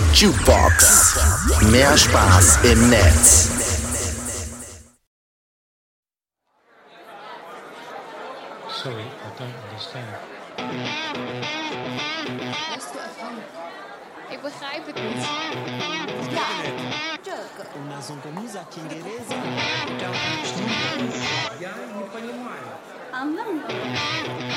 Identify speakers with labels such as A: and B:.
A: Jukebox. Mehr Spaß im Netz.
B: Sorry, I don't understand.
C: Bist du erfahren? Ik begrijp het niet.
D: Unazungumza Kiingereza?
C: Anlamıyorum.